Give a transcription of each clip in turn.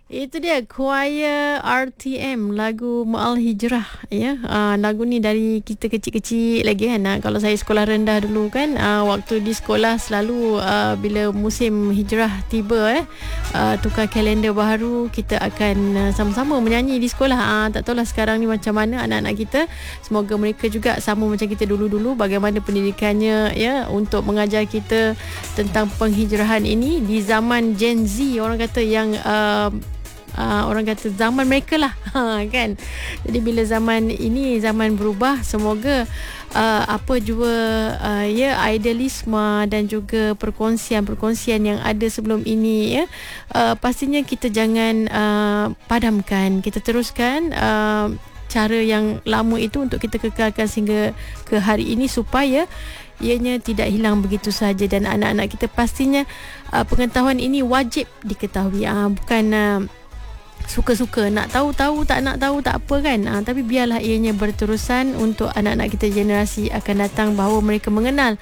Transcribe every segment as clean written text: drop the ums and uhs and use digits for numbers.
Itu dia Choir RTM, lagu Ma'al Hijrah ya. Lagu ni dari kita kecil-kecil lagi kan. Kalau saya sekolah rendah dulu kan, waktu di sekolah selalu bila musim hijrah tiba tukar kalender baru, kita akan sama-sama menyanyi di sekolah. Tak tahulah sekarang ni macam mana anak-anak kita. Semoga mereka juga sama macam kita dulu-dulu, bagaimana pendidikannya ya untuk mengajar kita tentang penghijrahan ini di zaman Gen Z, orang kata yang orang kata zaman mereka lah kan. Jadi bila zaman ini zaman berubah, semoga apa jua idealisme dan juga perkongsian yang ada sebelum ini ya, pastinya kita jangan padamkan, kita teruskan cara yang lama itu untuk kita kekalkan sehingga ke hari ini, supaya ianya tidak hilang begitu saja. Dan anak-anak kita pastinya pengetahuan ini wajib diketahui, bukan suka-suka, nak tahu-tahu, tak nak tahu tak apa kan. Tapi biarlah ianya berterusan untuk anak-anak kita generasi akan datang, bahawa mereka mengenal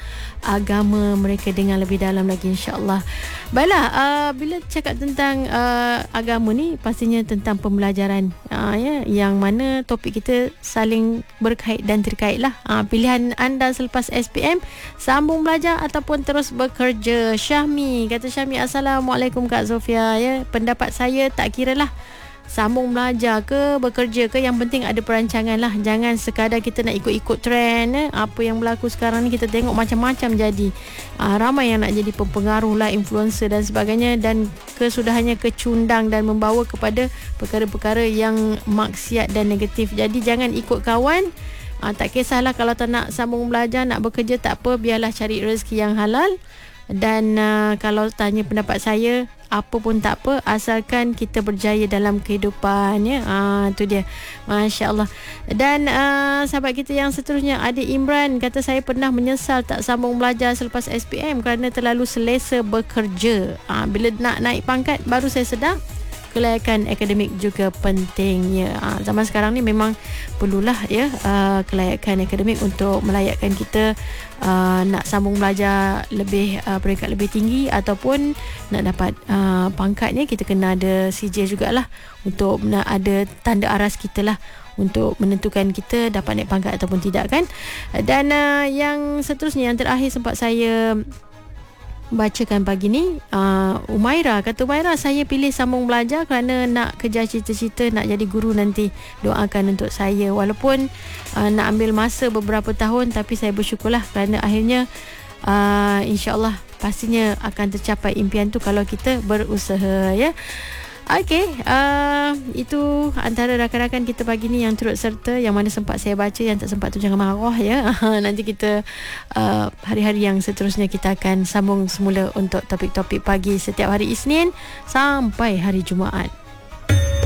agama mereka dengan lebih dalam lagi, insya-Allah. Baiklah, bila cakap tentang agama ni, pastinya tentang pembelajaran ya, yang mana topik kita saling berkait dan terkait lah. Pilihan anda selepas SPM, sambung belajar ataupun terus bekerja. Syahmi kata, Syahmi, Assalamualaikum Kak Zofia ya. Pendapat saya tak kira lah sambung belajar ke bekerja ke, yang penting ada perancangan lah. Jangan sekadar kita nak ikut-ikut trend apa yang berlaku sekarang ni. Kita tengok macam-macam jadi, ramai yang nak jadi pempengaruh lah, influencer dan sebagainya, dan kesudahannya kecundang dan membawa kepada perkara-perkara yang maksiat dan negatif. Jadi jangan ikut kawan. Tak kisahlah kalau tak nak sambung belajar, nak bekerja, tak apa, biarlah cari rezeki yang halal. Dan kalau tanya pendapat saya, apa pun tak apa, asalkan kita berjaya dalam kehidupan ya. Itu dia, Masya Allah. Dan sahabat kita yang seterusnya, Adik Imran kata, saya pernah menyesal tak sambung belajar selepas SPM kerana terlalu selesa bekerja. Bila nak naik pangkat baru saya sedar kelayakan akademik juga pentingnya. Zaman sekarang ni memang perlulah ya kelayakan akademik untuk melayakkan kita nak sambung belajar lebih peringkat lebih tinggi, ataupun nak dapat pangkatnya kita kena ada CJ jugalah, untuk nak ada tanda aras kita lah untuk menentukan kita dapat naik pangkat ataupun tidak kan. Dan yang seterusnya, yang terakhir sempat saya bacakan pagi ni, Umaira kata, Umaira, saya pilih sambung belajar kerana nak kejar cita-cita nak jadi guru nanti. Doakan untuk saya, walaupun nak ambil masa beberapa tahun, tapi saya bersyukurlah kerana akhirnya insya-Allah pastinya akan tercapai impian tu kalau kita berusaha ya. Okey, itu antara rakan-rakan kita pagi ni yang turut serta, yang mana sempat saya baca, yang tak sempat tu jangan marah ya. Nanti kita hari-hari yang seterusnya kita akan sambung semula untuk topik-topik pagi setiap hari Isnin sampai hari Jumaat.